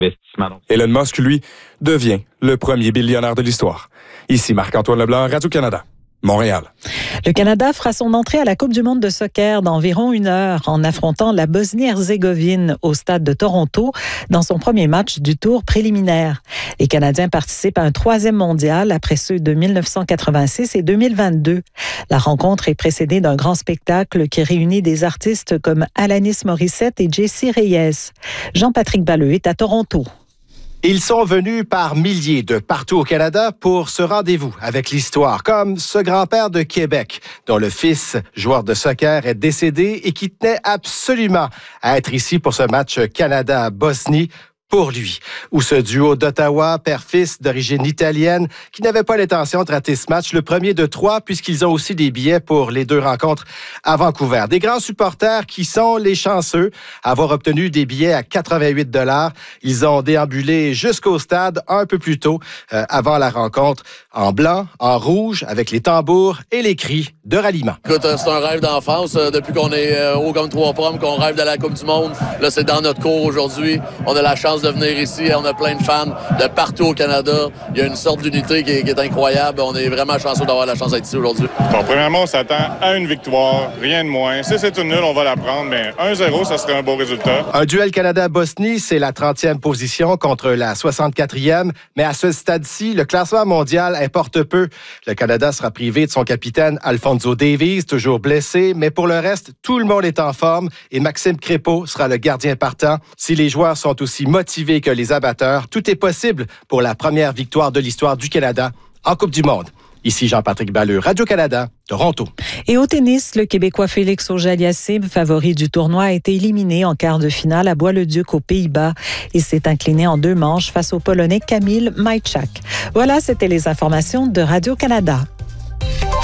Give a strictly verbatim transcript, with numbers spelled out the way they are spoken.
Elon Musk, lui, devient le premier billionnaire de l'histoire. Ici Marc-Antoine Leblanc, Radio-Canada, Montréal. Le Canada fera son entrée à la Coupe du monde de soccer dans environ une heure en affrontant la Bosnie-Herzégovine au stade de Toronto dans son premier match du tour préliminaire. Les Canadiens participent à un troisième mondial après ceux de mille neuf cent quatre-vingt-six et deux mille vingt-deux. La rencontre est précédée d'un grand spectacle qui réunit des artistes comme Alanis Morissette et Jessie Reyes. Jean-Patrick Balleux est à Toronto. Ils sont venus par milliers de partout au Canada pour ce rendez-vous avec l'histoire, comme ce grand-père de Québec, dont le fils, joueur de soccer, est décédé et qui tenait absolument à être ici pour ce match Canada-Bosnie pour lui. Ou ce duo d'Ottawa, père-fils d'origine italienne, qui n'avait pas l'intention de rater ce match, le premier de trois, puisqu'ils ont aussi des billets pour les deux rencontres à Vancouver. Des grands supporters qui sont les chanceux à avoir obtenu des billets à quatre-vingt-huit dollars. Ils ont déambulé jusqu'au stade un peu plus tôt, euh, avant la rencontre, en blanc, en rouge, avec les tambours et les cris de ralliement. Écoute, c'est un rêve d'enfance. Depuis qu'on est euh, haut comme trois pommes, qu'on rêve de la Coupe du monde. Là, c'est dans notre cours aujourd'hui. On a la chance de venir ici. On a plein de fans de partout au Canada. Il y a une sorte d'unité qui est, qui est incroyable. On est vraiment chanceux d'avoir la chance d'être ici aujourd'hui. Bon, premièrement, on s'attend à une victoire, rien de moins. Si c'est une nulle, on va la prendre, mais un zéro, ça serait un beau résultat. Un duel Canada-Bosnie, c'est la trentième position contre la soixante-quatrième, mais à ce stade-ci, le classement mondial importe peu. Le Canada sera privé de son capitaine Alphonso Davies, toujours blessé, mais pour le reste, tout le monde est en forme et Maxime Crépeau sera le gardien partant. Si les joueurs sont aussi motivés que les abatteurs, tout est possible pour la première victoire de l'histoire du Canada en Coupe du monde. Ici Jean-Patrick Balleux, Radio-Canada, Toronto. Et au tennis, le Québécois Félix Auger-Aliassime, favori du tournoi, a été éliminé en quart de finale à Bois-le-Duc aux Pays-Bas. Il s'est incliné en deux manches face au Polonais Kamil Majczak. Voilà, c'était les informations de Radio-Canada.